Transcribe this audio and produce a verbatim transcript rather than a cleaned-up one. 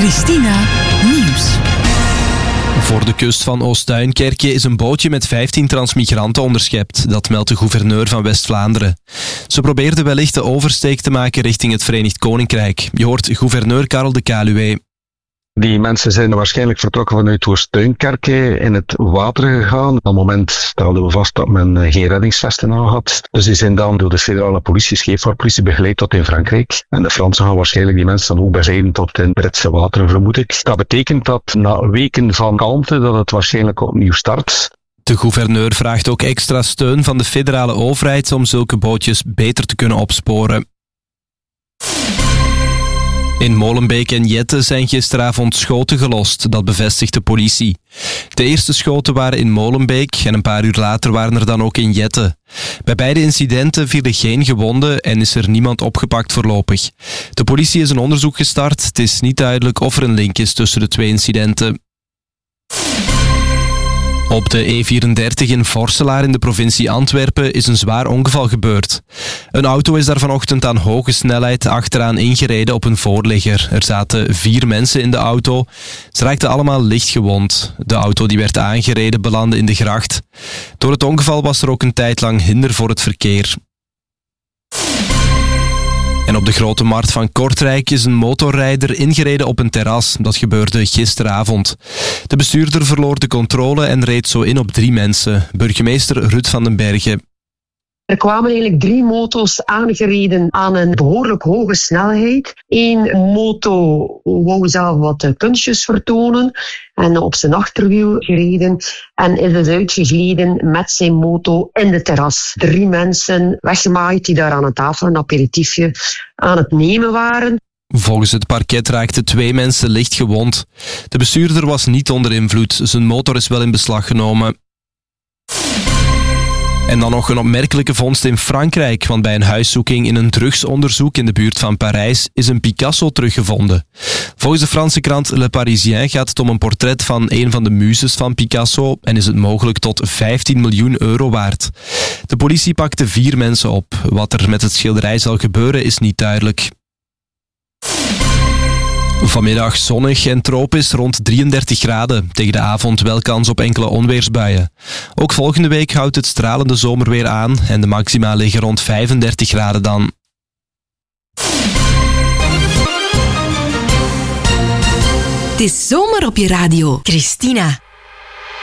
Christina Nieuws. Voor de kust van Oost-Duinkerke is een bootje met vijftien transmigranten onderschept. Dat meldt de gouverneur van West-Vlaanderen. Ze probeerden wellicht de oversteek te maken richting het Verenigd Koninkrijk. Je hoort gouverneur Karel de Kaluwe. Die mensen zijn waarschijnlijk vertrokken vanuit Oost-Duinkerke in het water gegaan. Op dat moment stelden we vast dat men geen reddingsvesten aan had. Dus die zijn dan door de federale politie, scheepvaartpolitie, begeleid tot in Frankrijk. En de Fransen gaan waarschijnlijk die mensen dan ook begeleiden tot in Britse wateren, vermoed ik. Dat betekent dat na weken van kalmte dat het waarschijnlijk opnieuw start. De gouverneur vraagt ook extra steun van de federale overheid om zulke bootjes beter te kunnen opsporen. In Molenbeek en Jette zijn gisteravond schoten gelost, dat bevestigt de politie. De eerste schoten waren in Molenbeek en een paar uur later waren er dan ook in Jette. Bij beide incidenten vielen geen gewonden en is er niemand opgepakt voorlopig. De politie is een onderzoek gestart. Het is niet duidelijk of er een link is tussen de twee incidenten. Op de E vierendertig in Vorselaar in de provincie Antwerpen is een zwaar ongeval gebeurd. Een auto is daar vanochtend aan hoge snelheid achteraan ingereden op een voorligger. Er zaten vier mensen in de auto. Ze raakten allemaal licht gewond. De auto die werd aangereden belandde in de gracht. Door het ongeval was er ook een tijd lang hinder voor het verkeer. En op de Grote Markt van Kortrijk is een motorrijder ingereden op een terras. Dat gebeurde gisteravond. De bestuurder verloor de controle en reed zo in op drie mensen. Burgemeester Ruud van den Bergen. Er kwamen eigenlijk drie moto's aangereden aan een behoorlijk hoge snelheid. Eén moto wou zelf wat kunstjes vertonen en op zijn achterwiel gereden en is dus uitgegleden met zijn moto in de terras. Drie mensen weggemaaid die daar aan een tafel een aperitiefje aan het nemen waren. Volgens het parket raakten twee mensen licht gewond. De bestuurder was niet onder invloed. Zijn motor is wel in beslag genomen. En dan nog een opmerkelijke vondst in Frankrijk, want bij een huiszoeking in een drugsonderzoek in de buurt van Parijs is een Picasso teruggevonden. Volgens de Franse krant Le Parisien gaat het om een portret van een van de muzes van Picasso en is het mogelijk tot vijftien miljoen euro waard. De politie pakte vier mensen op. Wat er met het schilderij zal gebeuren is niet duidelijk. Vanmiddag zonnig en tropisch rond drieëndertig graden. Tegen de avond wel kans op enkele onweersbuien. Ook volgende week houdt het stralende zomerweer aan en de maxima liggen rond vijfendertig graden dan. Het is zomer op je radio. Christina.